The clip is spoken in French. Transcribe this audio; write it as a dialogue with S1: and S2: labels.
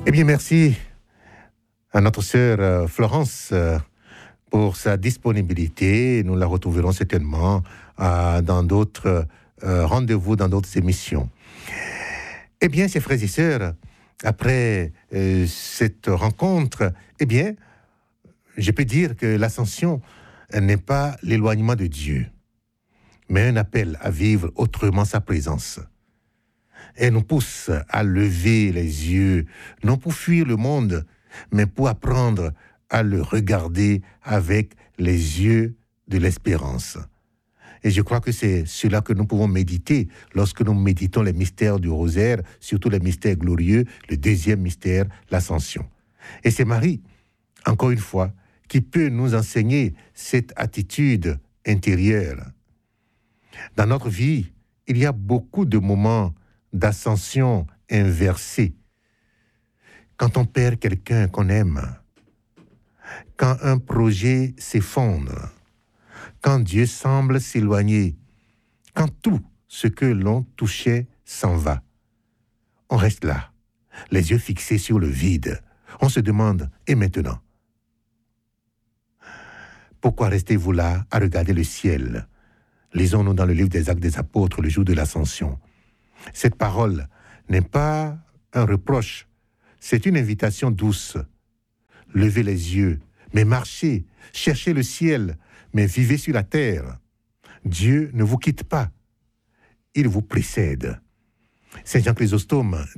S1: Eh bien, merci à notre sœur Florence pour sa disponibilité. Nous la retrouverons certainement dans d'autres rendez-vous, dans d'autres émissions. Eh bien, chers frères et sœurs, après cette rencontre, eh bien, je peux dire que l'ascension n'est pas l'éloignement de Dieu, mais un appel à vivre autrement sa présence. Elle nous pousse à lever les yeux, non pour fuir le monde, mais pour apprendre à le regarder avec les yeux de l'espérance. Et je crois que c'est cela que nous pouvons méditer lorsque nous méditons les mystères du rosaire, surtout les mystères glorieux, le deuxième mystère, l'ascension. Et c'est Marie, encore une fois, qui peut nous enseigner cette attitude intérieure. Dans notre vie, il y a beaucoup de moments d'ascension inversée. Quand on perd quelqu'un qu'on aime, quand un projet s'effondre, quand Dieu semble s'éloigner, quand tout ce que l'on touchait s'en va. On reste là, les yeux fixés sur le vide. On se demande, et maintenant? Pourquoi restez-vous là à regarder le ciel? Lisons-nous dans le livre des Actes des Apôtres, le jour de l'Ascension. Cette parole n'est pas un reproche, c'est une invitation douce. Levez les yeux, mais marchez, cherchez le ciel, mais vivez sur la terre. Dieu ne vous quitte pas, il vous précède. Saint Jean Chrysostome